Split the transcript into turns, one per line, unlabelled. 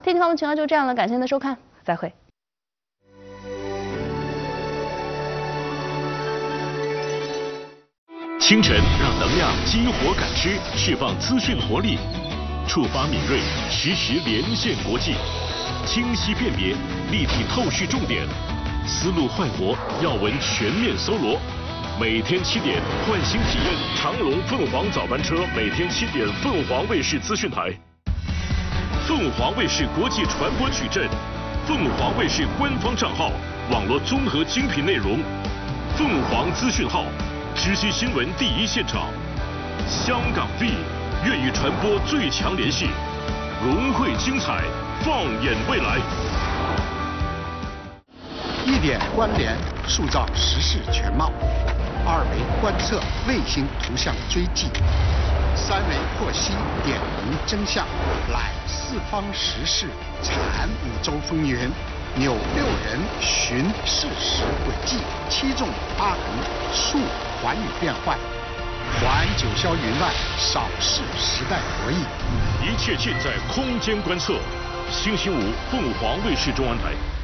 这期访问全就这样了，感谢您的收看，再会。
清晨让能量激活感知，释放资讯活力，触发敏锐，实时连线国际，清晰辨别，立体透视重点，思路焕活，要闻全面搜罗。每天7点，换新体验长龙凤凰早班车，每天7点，凤凰卫视资讯台。凤凰卫视国际传播矩阵，凤凰卫视官方账号，网络综合精品内容，凤凰资讯号，直击新闻第一现场。香港 V 粤语传播最强联系，融汇精彩，放眼未来。
1点关联，塑造时事全貌；2维观测，卫星图像追迹；3维获悉，点明真相，揽四方时事，产5洲风云，扭6人，寻事实轨迹，7纵8横，述寰宇变幻，还九霄云外，扫视时代博弈。
一切尽在空间观测。星期五，凤凰卫视中文台。